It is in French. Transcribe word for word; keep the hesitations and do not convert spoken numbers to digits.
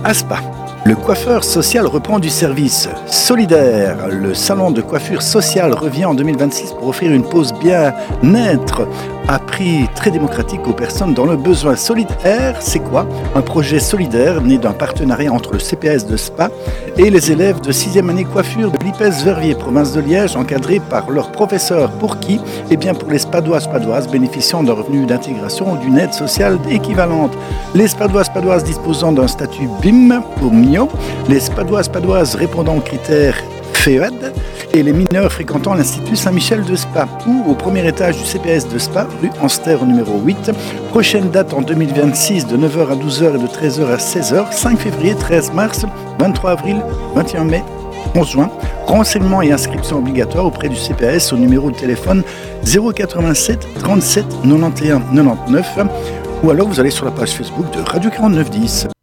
À Spa, le coiffeur social reprend du service. Solidaire, le salon de coiffure sociale revient en deux mille vingt-six pour offrir une pause bien-être à prix très démocratique aux personnes dans le besoin. Solidaire, c'est quoi? Un projet solidaire né d'un partenariat entre le C P S de Spa et les élèves de sixième année coiffure de Lipès-Verviers, province de Liège, encadrés par leurs professeurs. Pour qui? Eh bien pour les Spadois Spadoises bénéficiant d'un revenu d'intégration ou d'une aide sociale équivalente. Les Spadois Spadoises disposant d'un statut B I M ou M I O, les Spadois Spadoises répondant aux critères F E A D et les mineurs fréquentant l'Institut Saint-Michel de Spa ou au premier étage du C P S de Spa, rue Anster numéro huit. Prochaine date en deux mille vingt-six de neuf heures à douze heures et de treize heures à seize heures, cinq février, treize mars, vingt-trois avril, vingt et un mai, onze juin. Renseignements et inscriptions obligatoires auprès du C P S au numéro de téléphone zéro quatre-vingt-sept trente-sept quatre-vingt-onze quatre-vingt-dix ou alors vous allez sur la page Facebook de Radio quarante-neuf dix.